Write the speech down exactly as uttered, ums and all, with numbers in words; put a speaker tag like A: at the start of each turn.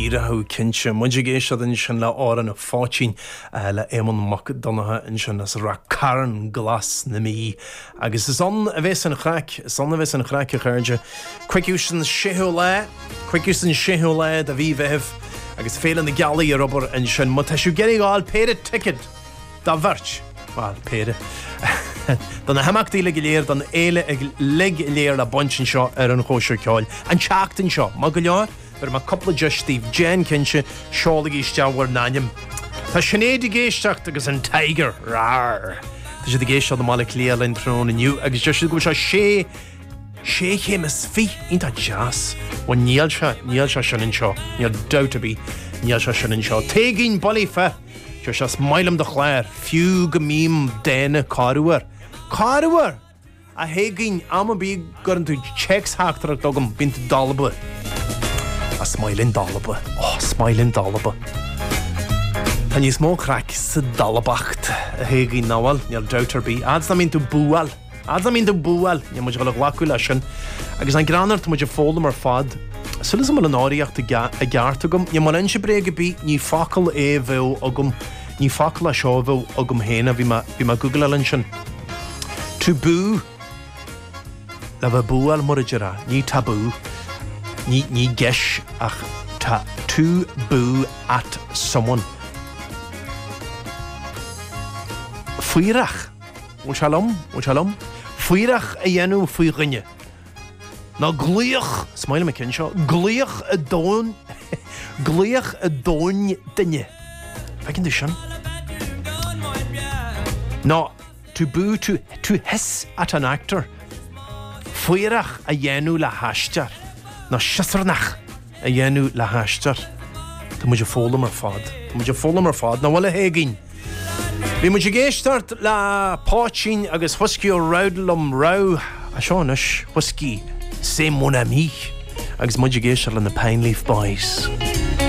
A: Dírathú cinse muide géistead in sin le áran na fátín le éman mac donatha in sin as ra caran glas na mí agus is an a bheits an chrac is an a bheits an chrac a chuirde cuiiciúsin séú le cuiiciúsin séú le a bhí bheith agus félan na gealaí ar obair in sin mu teisiú geiríáil péad ticket dá bhirt bhil péad Don na haachtaí le léir don éile ag le léir le bontin seo ar an chóisiir ceáil an teachtain seo má go leor ar má coppla justíh Jan cinse seála isteáhar náim. Tá sinnéad géisteach agus an tiger rar. Tá sé géisio do mála léal in trón iniu agus just go se sé sé chémas fi ínta jazz ó níl se níl se sin in seo níl doutabí níl se sin in seo. Téigín bolí fe Jo se smailm de chléir fiú go mím déine cáúar. Cáúar a héigín am bí gur an tú checks háachtar dogam bint dalba. A smailin dalba. Oh, smailin dalba. Tá ní smó crack sa dalbacht a héigín náhal níl doutar bí. Ads na mín tú búal. Ads na mín tú búal. Ní mu go le ghlacu lei sin. Agus an granart mu fólam ar fad. Sulas am an áíocht a geartagum, ní mar inse brega bí ní facail é bhew agum, ní facail a seo bhew agum héna bhí ma Google alin sin. Tú bú le bheith búal mar a dira, ní tabú, ní, ní geis ach ta, tú bú at someone. Fuirach, ó shalom, ó shalom, fuirach a dhéanú fuí rinne. Na glíoch, smaile me cyn seo, glíoch a dón, glíoch a dón dynne. Fe cyn di sin? No, tu bú, tu, tu hes at an actor. Fuirach a dhéanú le haistear. Na siasarnach a dhéanú le haistear. Tá muid a fólam ar fad. Tá muid a fólam ar fad. Na bhfuil a héigín. Bhí muid a géistart le pátín agus whisky ó raudlum rau. A seonis, whisky. C'est mon ami. Agus muid a géisiar le na Pine Leaf Boys.